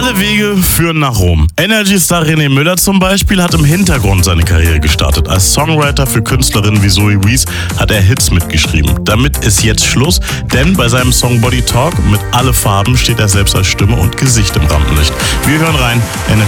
Alle Wege führen nach Rom. Energy-Star René Müller zum Beispiel hat im Hintergrund seine Karriere gestartet. Als Songwriter für Künstlerinnen wie Zoe Wees hat er Hits mitgeschrieben. Damit ist jetzt Schluss, denn bei seinem Song Body Talk mit Alle Farben steht er selbst als Stimme und Gesicht im Rampenlicht. Wir hören rein.